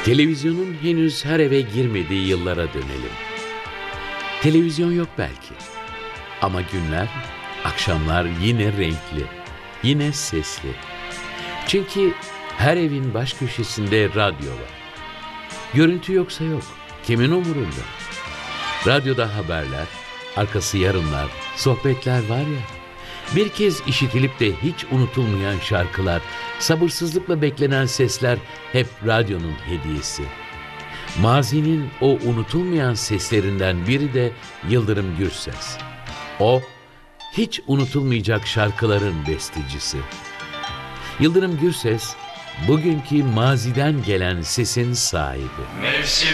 Televizyonun henüz her eve girmediği yıllara dönelim. Televizyon yok belki. Ama günler, akşamlar yine renkli, yine sesli. Çünkü her evin baş köşesinde radyo var. Görüntü yoksa yok, kimin umurunda? Radyoda haberler, arkası yarınlar, sohbetler var ya. Bir kez işitilip de hiç unutulmayan şarkılar, sabırsızlıkla beklenen sesler hep radyonun hediyesi. Mazinin o unutulmayan seslerinden biri de Yıldırım Gürses. O, hiç unutulmayacak şarkıların bestecisi. Yıldırım Gürses, bugünkü maziden gelen sesin sahibi.